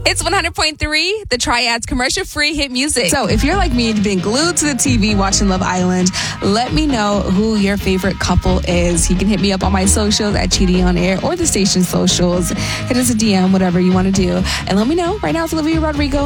It's 100.3, the Triad's commercial-free hit music. So if you're like me and you've been glued to the TV watching Love Island, let me know who your favorite couple is. You can hit me up on my socials at Cheating on Air or the station socials. Hit us a DM, whatever you want to do. And let me know. Right now it's Olivia Rodrigo.